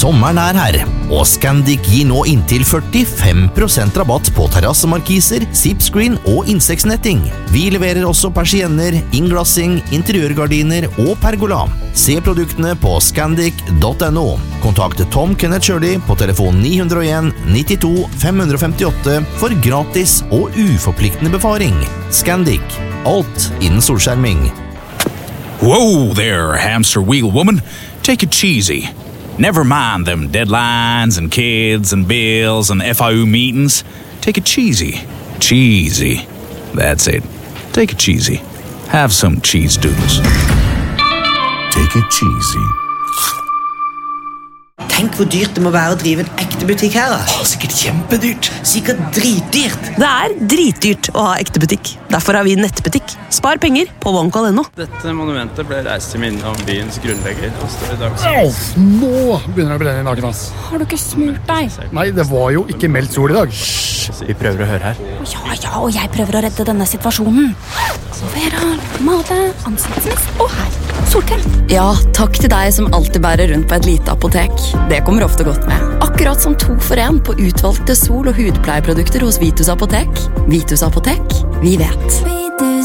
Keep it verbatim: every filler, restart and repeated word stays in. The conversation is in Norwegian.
Sommeren er her, og Scandic gir nå inntil førtifem prosent rabatt på terrassemarkiser, zipscreen og insektsnetting. Vi leverer også persienner, innglassing, interiørgardiner og pergola. Se produktene på scandic punktum no. Kontakt Tom Kenneth Shirley på telefon ni null en nittito fem femtiåtte for gratis og uforpliktende befaring. Scandic. Alt innen solskjerming. Whoa there, hamster wheel woman. Take it cheesy. Never mind them deadlines and kids and bills and F I U meetings. Take it cheesy. Cheesy. That's it. Take it cheesy. Have some cheese doodles. Take it cheesy. Tenk hvor dyrt det må være å drive en ekte butikk her da. Åh, sikkert kjempedyrt. Sikkert dritdyrt. Det er dritdyrt å ha ekte butikk. Derfor har vi nettbutikk. Spar penger på OneCall punktum no. Dette monumentet ble reist til minne om byens grunnlegger. Og står i dag. Au, nå begynner det å brenne i naken, ass. Har du ikke smurt deg? Nei, det var jo ikke meldt sol i dag. Hysj, vi prøver å høre her. Ja, ja, og jeg prøver å redde denne situasjonen. Vera, male, ansiktsmist og her. Solkrem. Ja, takk til deg som alltid bærer rundt på et lite apotek. Det kommer ofte godt med. Akkurat som to for en på utvalgte sol- og hudpleieprodukter hos Vitus Apotek. Vitus Apotek, vi vet.